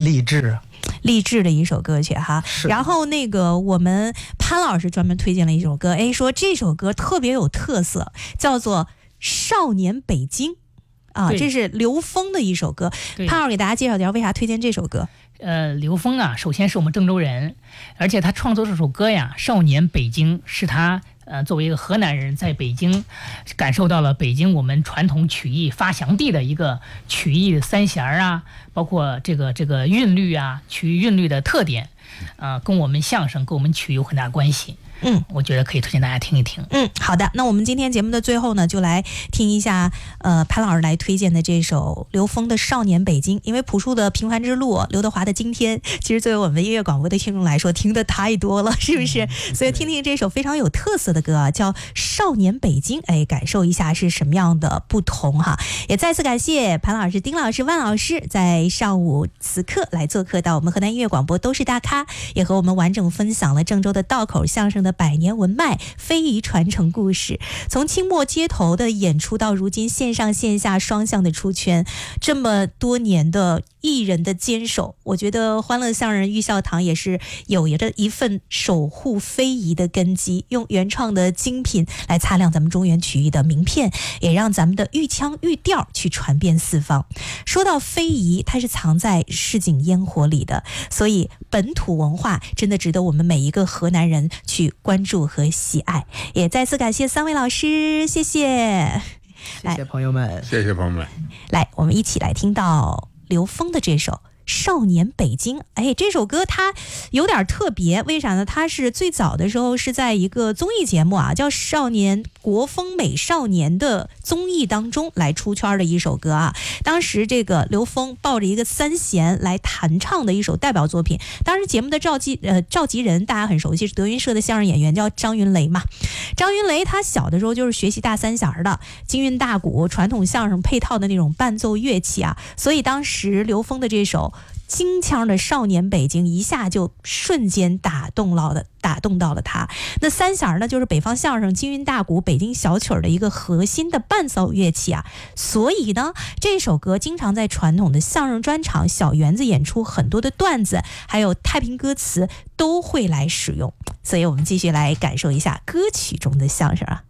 励志的一首歌曲哈。然后那个我们潘老师专门推荐了一首歌，说这首歌特别有特色，叫做《少年北京》啊，这是刘峰的一首歌。潘老师给大家介绍一下为啥推荐这首歌。 刘峰啊，首先是我们郑州人，而且他创作这首歌呀，《少年北京》是他作为一个河南人，在北京感受到了北京我们传统曲艺发祥地的一个曲艺的三弦啊，包括这个韵律啊，曲艺韵律的特点，跟我们相声跟我们曲艺有很大关系。我觉得可以推荐大家听一听。 好的，那我们今天节目的最后呢，就来听一下潘老师来推荐的这首刘峰的《少年北京》。因为朴树的《平凡之路》，刘德华的《今天》，其实作为我们音乐广播的听众来说，听的太多了，是不是？所以听听这首非常有特色的歌啊，叫《少年北京》，感受一下是什么样的不同哈。也再次感谢潘老师、丁老师、万老师在上午此刻来做客到我们河南音乐广播都是大咖，也和我们完整分享了郑州的道口相声的百年文脉、非遗传承故事，从清末街头的演出到如今线上线下双向的出圈，这么多年的艺人的坚守，我觉得欢乐相声玉笑堂也是有着一份守护非遗的根基，用原创的精品来擦亮咱们中原曲艺的名片，也让咱们的玉腔玉调去传遍四方。说到非遗，它是藏在市井烟火里的，所以本土文化真的值得我们每一个河南人去关注和喜爱。也再次感谢三位老师，谢谢。 谢谢朋友们， 谢谢朋友们。 来，我们一起来听到刘峰的这首《少年北京》。这首歌它有点特别，为啥呢？它是最早的时候是在一个综艺节目啊，叫《少年国风美少年》的综艺当中来出圈的一首歌啊。当时这个刘峰抱着一个三弦来弹唱的一首代表作品。当时节目的召集人大家很熟悉，是德云社的相声演员，叫张云雷嘛。张云雷他小的时候就是学习大三弦的，京韵大鼓、传统相声配套的那种伴奏乐器啊，所以当时刘峰的这首京腔的《少年北京》一下就瞬间打动到了他。那三弦呢，就是北方相声、京韵大鼓、北京小曲的一个核心的伴奏乐器啊。所以呢，这首歌经常在传统的相声专场、小园子演出，很多的段子还有太平歌词都会来使用。所以我们继续来感受一下歌曲中的相声啊。